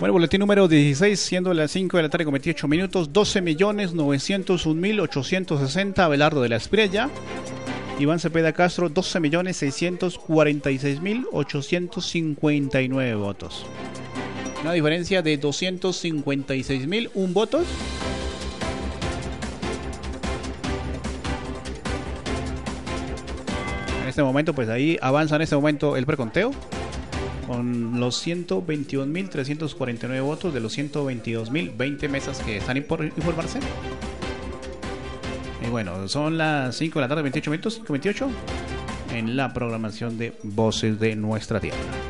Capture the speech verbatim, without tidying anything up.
Bueno, boletín número dieciséis, siendo las cinco de la tarde con veintiocho minutos, doce millones novecientos un mil ochocientos sesenta, Abelardo de la Espriella. Iván Cepeda Castro, doce millones seiscientos cuarenta y seis mil ochocientos cincuenta y nueve votos. Una diferencia de doscientos cincuenta y seis mil un votos. En este momento, pues ahí avanza en este momento el preconteo con los ciento veintiún mil trescientos cuarenta y nueve votos de los ciento veintidós mil veinte mesas que están por informarse. Y bueno, son las cinco de la tarde, veintiocho minutos, veintiocho, en la programación de Voces de Nuestra Tierra.